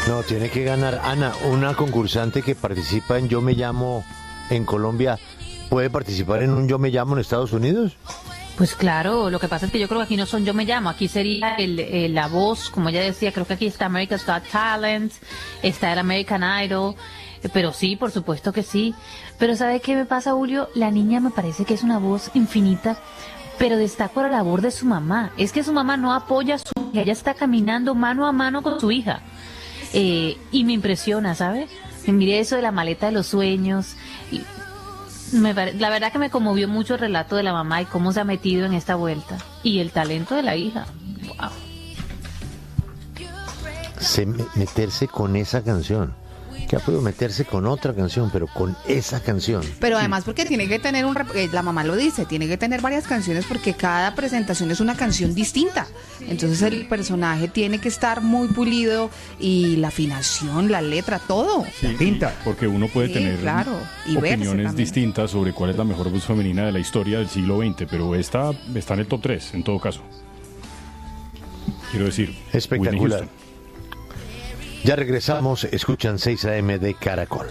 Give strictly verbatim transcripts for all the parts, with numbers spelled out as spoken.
No, tiene que ganar. Ana, una concursante que participa en Yo Me Llamo en Colombia, ¿puede participar en un Yo Me Llamo en Estados Unidos? Pues claro, lo que pasa es que yo creo que aquí no son Yo Me Llamo, aquí sería el, el, la voz, como ella decía, creo que aquí está America's Got Talent, está el American Idol, pero sí, por supuesto que sí. Pero ¿sabe qué me pasa, Julio? La niña me parece que es una voz infinita, pero destaco la labor de su mamá. Es que su mamá no apoya a su hija, ella está caminando mano a mano con su hija. Eh, y me impresiona, ¿sabe? Miré eso de la maleta de los sueños y me, la verdad que me conmovió mucho el relato de la mamá y cómo se ha metido en esta vuelta y el talento de la hija. Wow. Se, meterse con esa canción, que ha podido meterse con otra canción, pero con esa canción. Pero además porque tiene que tener un, la mamá lo dice, tiene que tener varias canciones porque cada presentación es una canción distinta. Entonces el personaje tiene que estar muy pulido y la afinación, la letra, todo. Sí, la tinta. Porque uno puede sí, tener claro, y opiniones distintas sobre cuál es la mejor voz femenina de la historia del siglo veinte, pero esta está en el top tres, en todo caso. Quiero decir, espectacular. Ya regresamos, escuchan seis a eme de Caracol.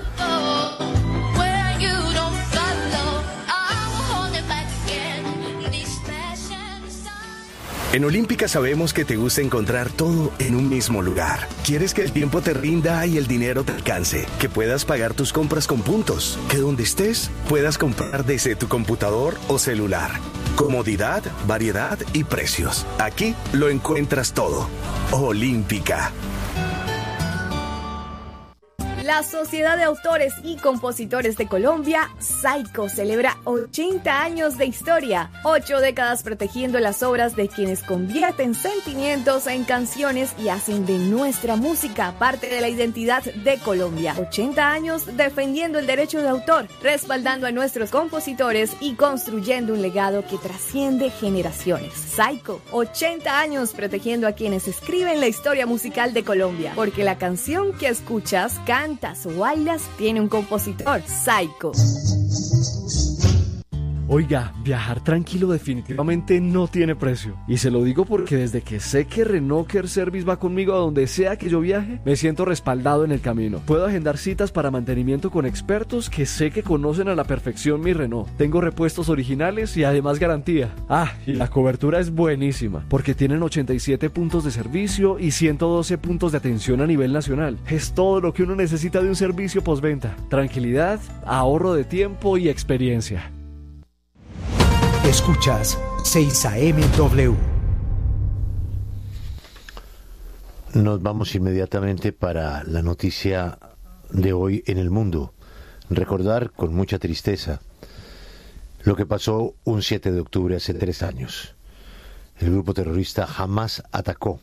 En Olímpica sabemos que te gusta encontrar todo en un mismo lugar. Quieres que el tiempo te rinda y el dinero te alcance, que puedas pagar tus compras con puntos, que donde estés puedas comprar desde tu computador o celular. Comodidad, variedad y precios. Aquí lo encuentras todo. Olímpica. La Sociedad de Autores y Compositores de Colombia, SAICO, celebra ochenta años de historia, ocho décadas protegiendo las obras de quienes convierten sentimientos en canciones y hacen de nuestra música parte de la identidad de Colombia. ochenta años defendiendo el derecho de autor, respaldando a nuestros compositores y construyendo un legado que trasciende generaciones. SAICO, ochenta años protegiendo a quienes escriben la historia musical de Colombia, porque la canción que escuchas, cantas o bailas tiene un compositor. SAICO. Oiga, viajar tranquilo definitivamente no tiene precio. Y se lo digo porque desde que sé que Renault Care Service va conmigo a donde sea que yo viaje, me siento respaldado en el camino. Puedo agendar citas para mantenimiento con expertos que sé que conocen a la perfección mi Renault. Tengo repuestos originales y además garantía. Ah, y la cobertura es buenísima, porque tienen ochenta y siete puntos de servicio y ciento doce puntos de atención a nivel nacional. Es todo lo que uno necesita de un servicio postventa. Tranquilidad, ahorro de tiempo y experiencia. Escuchas seis a eme doble u. Nos vamos inmediatamente para la noticia de hoy en el mundo. Recordar con mucha tristeza lo que pasó un siete de octubre hace tres años. El grupo terrorista Hamas atacó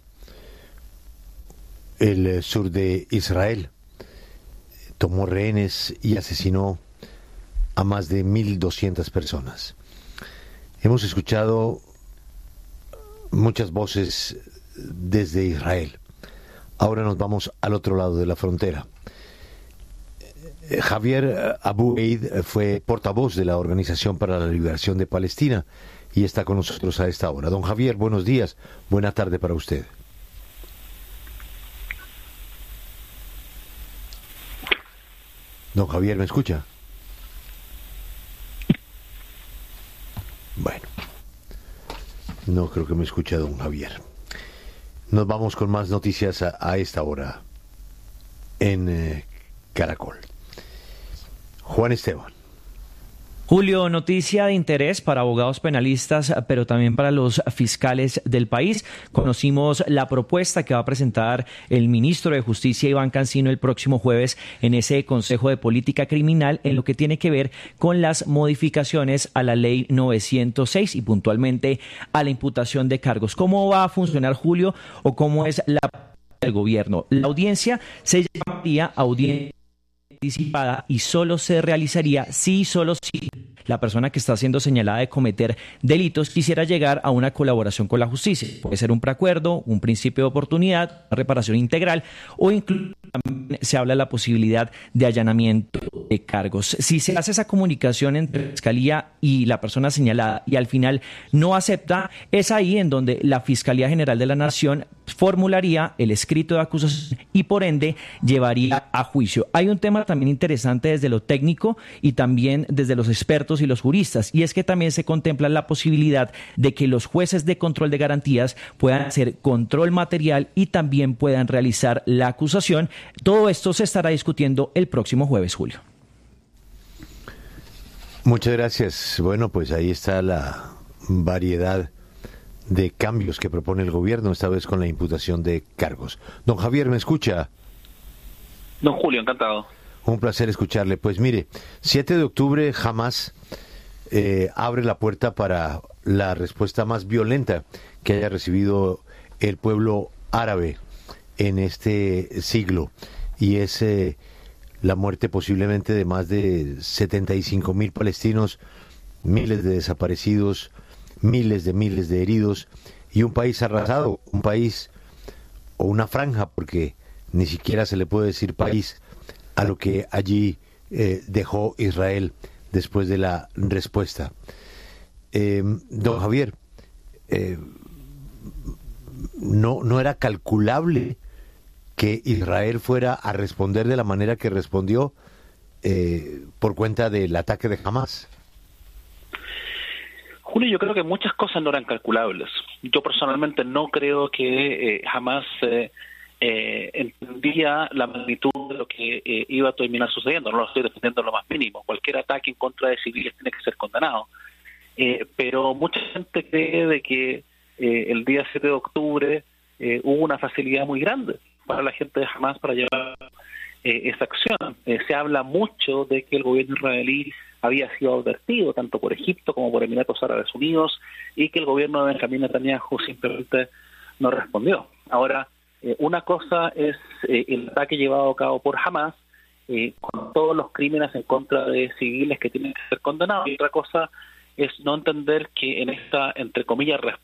el sur de Israel, tomó rehenes y asesinó a más de mil doscientas personas. Hemos escuchado muchas voces desde Israel. Ahora nos vamos al otro lado de la frontera. Javier Abu Eid fue portavoz de la Organización para la Liberación de Palestina y está con nosotros a esta hora. Don Javier, buenos días. Buena tarde para usted. Don Javier, ¿me escucha? Bueno, no creo que me escuche don Javier. Nos vamos con más noticias a, a esta hora en eh, Caracol. Juan Esteban. Julio, noticia de interés para abogados penalistas, pero también para los fiscales del país. Conocimos la propuesta que va a presentar el ministro de Justicia, Iván Cancino, el próximo jueves en ese Consejo de Política Criminal en lo que tiene que ver con las modificaciones a la Ley novecientos seis y puntualmente a la imputación de cargos. ¿Cómo va a funcionar, Julio, o cómo es la del gobierno? La audiencia se llamaría audiencia anticipada y solo se realizaría si y solo si la persona que está siendo señalada de cometer delitos quisiera llegar a una colaboración con la justicia. Puede ser un preacuerdo, un principio de oportunidad, una reparación integral o incluso también se habla de la posibilidad de allanamiento de cargos. Si se hace esa comunicación entre la Fiscalía y la persona señalada y al final no acepta, es ahí en donde la Fiscalía General de la Nación formularía el escrito de acusación y por ende llevaría a juicio. Hay un tema también interesante desde lo técnico y también desde los expertos y los juristas, y es que también se contempla la posibilidad de que los jueces de control de garantías puedan hacer control material y también puedan realizar la acusación. Todo esto se estará discutiendo el próximo jueves, Julio. Muchas gracias. Bueno, pues ahí está la variedad de cambios que propone el gobierno, esta vez con la imputación de cargos. Don Javier, ¿me escucha? Don Julio, encantado. Un placer escucharle. Pues mire, siete de octubre jamás eh, abre la puerta para la respuesta más violenta que haya recibido el pueblo árabe en este siglo, y es eh, la muerte posiblemente de más de setenta y cinco mil palestinos, miles de desaparecidos, miles de miles de heridos y un país arrasado, un país o una franja, porque ni siquiera se le puede decir país a lo que allí eh, dejó Israel después de la respuesta. Eh, don Javier, eh, no, no era calculable que Israel fuera a responder de la manera que respondió eh, por cuenta del ataque de Hamas. Julio, yo creo que muchas cosas no eran calculables. Yo personalmente no creo que eh, Hamas eh, eh, entendía la magnitud de lo que eh, iba a terminar sucediendo. No lo estoy defendiendo en lo más mínimo. Cualquier ataque en contra de civiles tiene que ser condenado. Eh, pero mucha gente cree de que eh, el día siete de octubre eh, hubo una facilidad muy grande para la gente de Hamas para llevar eh, esa acción. Eh, se habla mucho de que el gobierno israelí había sido advertido tanto por Egipto como por Emiratos Árabes Unidos y que el gobierno de Benjamín Netanyahu simplemente no respondió. Ahora, eh, una cosa es eh, el ataque llevado a cabo por Hamas eh, con todos los crímenes en contra de civiles que tienen que ser condenados, y otra cosa es no entender que en esta, entre comillas, respuesta.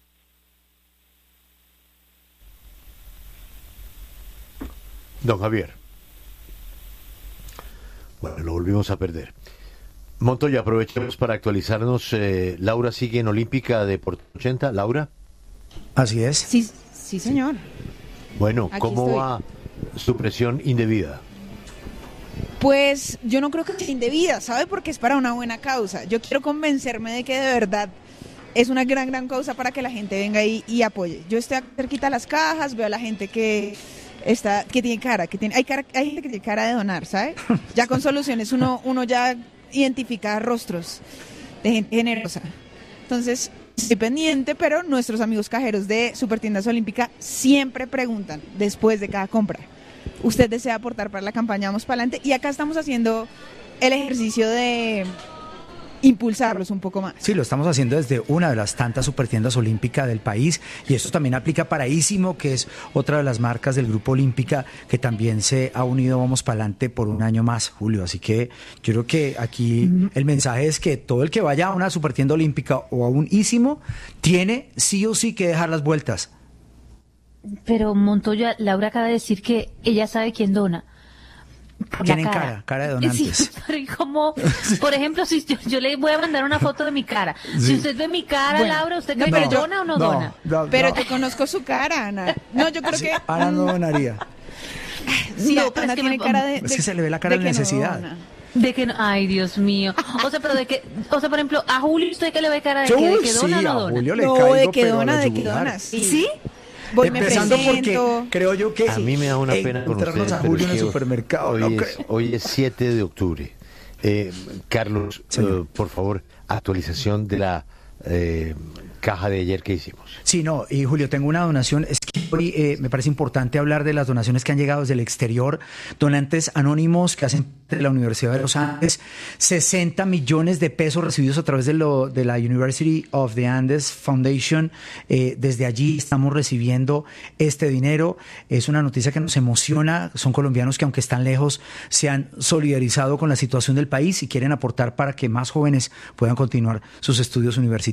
Don Javier. Bueno, lo volvimos a perder. Montoya, aprovechemos para actualizarnos. Eh, Laura sigue en Olímpica de Porto ochenta. ¿Laura? Así es. Sí, sí, señor. Bueno, Aquí ¿cómo estoy. va su presión indebida? Pues yo no creo que sea indebida, ¿sabe? Porque es para una buena causa. Yo quiero convencerme de que de verdad es una gran, gran causa para que la gente venga y, y apoye. Yo estoy cerquita a las cajas, veo a la gente que está, que tiene cara, que tiene, hay cara, hay gente que tiene cara de donar, ¿sabe? Ya con soluciones uno, uno ya identifica rostros de gente generosa. Entonces, estoy pendiente, pero nuestros amigos cajeros de Supertiendas Olímpica siempre preguntan después de cada compra: ¿usted desea aportar para la campaña Vamos para adelante? Y acá estamos haciendo el ejercicio de impulsarlos un poco más. Sí, lo estamos haciendo desde una de las tantas Supertiendas Olímpica del país, y esto también aplica para Ísimo, que es otra de las marcas del Grupo Olímpica, que también se ha unido Vamos para adelante por un año más, Julio. Así que yo creo que aquí uh-huh. el mensaje es que todo el que vaya a una Supertienda Olímpica o a un Ísimo tiene sí o sí que dejar las vueltas. Pero Montoya, Laura acaba de decir que ella sabe quién dona. Tienen cara. cara, cara de donantes. Sí, pero como, por ejemplo, si yo, yo le voy a mandar una foto de mi cara. Sí. Si usted ve mi cara, bueno, Laura, ¿usted cree no, que dona o no, no dona? No, pero no. Yo conozco su cara, Ana. No, yo creo sí, que... Ana no donaría. Sí, no, Ana tiene me... cara de... Es que se le ve la cara de, de necesidad. No de que no, ay, Dios mío. O sea, pero de que, o sea, por ejemplo, a Julio, ¿usted qué le ve cara de, yo, que, de que dona sí, o no dona? A Julio le no, caigo, de que pero dona, de que dona. ¿Sí? Voy, Empezando me porque creo yo que a mí me da una pena con ustedes, a Julio en el supermercado. Hoy, No es, creo. hoy es siete de octubre. Eh, Carlos, uh, por favor, actualización de la eh, caja de ayer que hicimos. Sí, no, y Julio, tengo una donación. Es que hoy eh, me parece importante hablar de las donaciones que han llegado desde el exterior. Donantes anónimos que hacen de la Universidad de los Andes, sesenta millones de pesos recibidos a través de, lo, de la University of the Andes Foundation. Eh, desde allí estamos recibiendo este dinero. Es una noticia que nos emociona. Son colombianos que, aunque están lejos, se han solidarizado con la situación del país y quieren aportar para que más jóvenes puedan continuar sus estudios universitarios.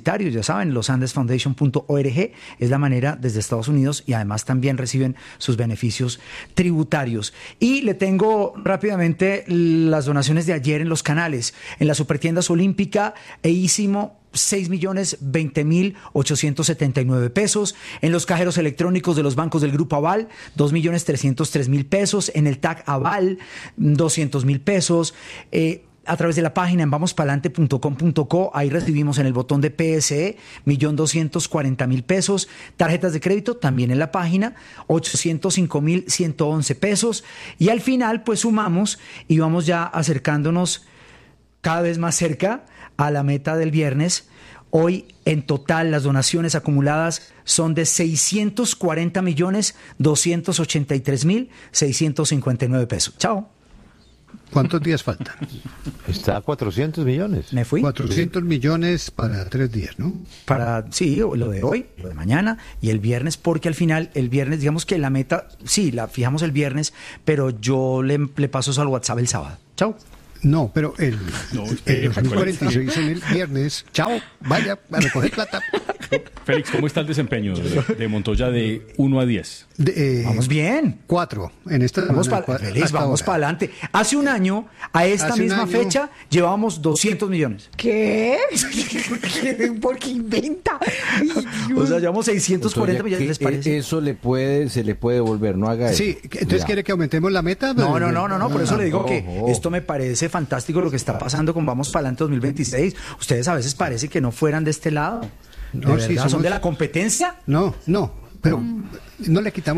universitarios, ya saben, los andes foundation punto org es la manera desde Estados Unidos y además también reciben sus beneficios tributarios. Y le tengo rápidamente las donaciones de ayer en los canales. En las supertiendas Olímpica e Ísimo, seis millones veinte mil ochocientos setenta y nueve pesos. En los cajeros electrónicos de los bancos del Grupo Aval, dos millones trescientos tres mil pesos. En el T A C Aval, doscientos mil pesos. Eh, a través de la página en vamos palante punto com punto co, ahí recibimos en el botón de P S E, un millón doscientos cuarenta mil pesos. Tarjetas de crédito, también en la página, ochocientos cinco mil ciento once pesos. Y al final, pues sumamos y vamos ya acercándonos cada vez más cerca a la meta del viernes. Hoy, en total, las donaciones acumuladas son de seiscientos cuarenta millones doscientos ochenta y tres mil seiscientos cincuenta y nueve pesos. Chao. ¿Cuántos días faltan? Está a cuatrocientos millones. ¿Me fui? cuatrocientos millones para tres días, ¿no? Para, sí, lo de hoy, lo de mañana y el viernes, porque al final, el viernes, digamos que la meta, sí, la fijamos el viernes, pero yo le, le paso eso al WhatsApp el sábado. Chao. No, pero el, no, el dos mil cuarenta y seis en el viernes. Chao, vaya a recoger plata. Félix, ¿cómo está el desempeño de, de Montoya de uno a diez? De, eh, vamos bien. cuatro. En esta vamos para vamos para adelante. Hace un año, a esta Hace misma año... fecha, llevábamos doscientos millones. ¿Qué? ¿Por qué inventa? O sea, llevamos seiscientos cuarenta millones, ¿les parece? Eso le puede, se le puede devolver, no haga eso. Sí, entonces ya. ¿Quiere que aumentemos la meta? No, no, no, no, no, por eso le digo que esto me parece fantástico lo que está pasando con Vamos para adelante dos mil veintiséis. Ustedes a veces parece que no fueran de este lado. ¿De no, verdad? Sí, somos... ¿Son de la competencia? No, no, pero no le quitamos